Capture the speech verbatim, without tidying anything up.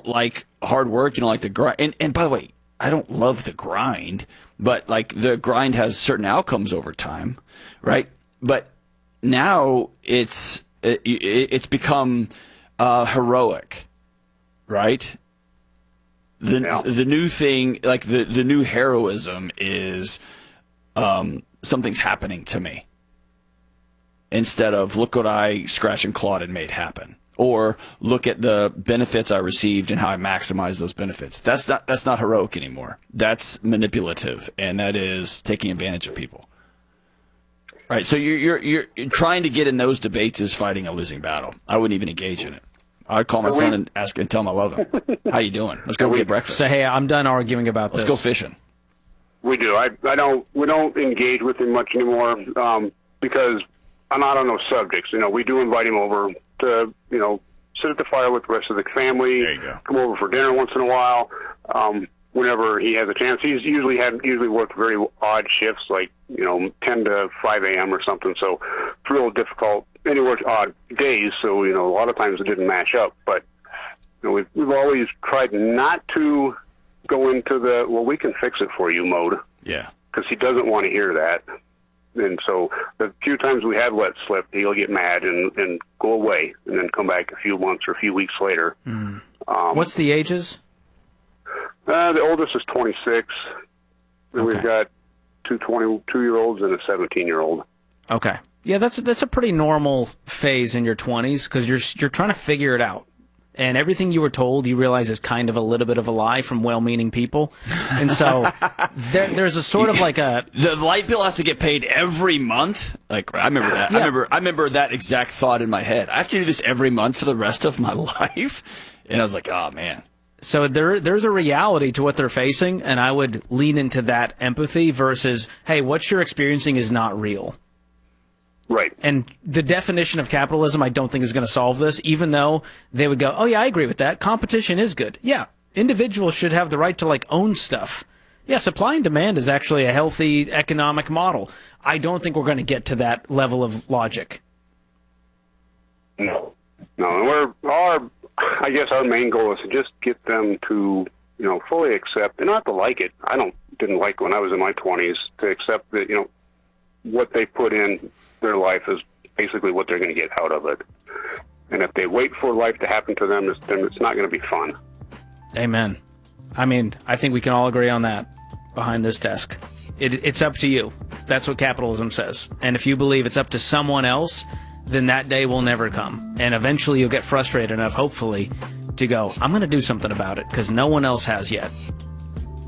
don't like hard work, you don't like the grind. And, and by the way, I don't love the grind, but like the grind has certain outcomes over time, right? But now it's it, it's become uh, heroic, right? The Yeah. the new thing, like the, the new heroism is um, something's happening to me, instead of look what I scratched and clawed and made happen, or look at the benefits I received and how I maximize those benefits. That's not that's not heroic anymore. That's manipulative, and that is taking advantage of people. All right, so you're you're you're trying to get in those debates is fighting a losing battle. I wouldn't even engage in it. I'd call my son and ask and tell him I love him. How you doing? Let's go get breakfast. Say, hey, I'm done arguing about Let's this. go fishing. We do. I I don't. We don't engage with him much anymore um, because I'm not on those subjects. You know, we do invite him over to you know sit at the fire with the rest of the family. There you go. Come over for dinner once in a while. Um, whenever he has a chance, he's usually had usually worked very odd shifts, like you know ten to five a.m. or something. So it's real difficult. And he works odd days, so you know a lot of times it didn't match up. But you know, we've we've always tried not to go into the well, we can fix it for you mode. Yeah. Because he doesn't want to hear that. And so the few times we have let slip, he'll get mad and, and go away and then come back a few months or a few weeks later. Mm. Um, What's the ages? Uh, the oldest is twenty-six. And Okay. we've got two twenty-two-year-olds and a seventeen-year-old. Okay. Yeah, that's that's a pretty normal phase in your twenties because you're you're trying to figure it out, and everything you were told you realize is kind of a little bit of a lie from well-meaning people, and so there, there's a sort of like a The light bill has to get paid every month. Like I remember that. Yeah. I remember. I remember that exact thought in my head. I have to do this every month for the rest of my life, and I was like, oh man. so there there's a reality to what they're facing, and I would lean into that empathy versus hey, what you're experiencing is not real. Right. And the definition of capitalism, I don't think is going to solve this, even though they would go, oh, yeah, I agree with that. Competition is good. Yeah, individuals should have the right to, like, own stuff. Yeah, supply and demand is actually a healthy economic model. I don't think we're going to get to that level of logic. No. No, and we're, our, I guess our main goal is to just get them to, you know, fully accept, and not to like it. I don't, didn't like when I was in my twenties, to accept that, you know, what they put in their life is basically what they're going to get out of it. And if they wait for life to happen to them, it's, then it's not going to be fun. Amen. I mean, I think we can all agree on that behind this desk. It, it's up to you. That's what capitalism says. And if you believe it's up to someone else, then that day will never come. And eventually you'll get frustrated enough, hopefully, to go, I'm going to do something about it because no one else has yet.